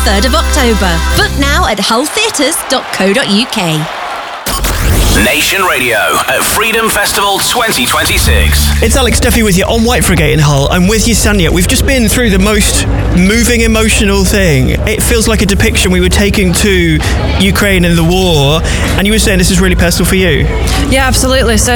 3rd of October. Book now at hulltheatres.co.uk. Nation Radio at Freedom Festival 2026. It's Alex Duffy with you on White Frigate in Hull. I'm with you, Sanya. We've just been through the most moving, emotional thing. It feels like a depiction. We were taking to Ukraine and the war, and you were saying this is really personal for you. Yeah, absolutely. So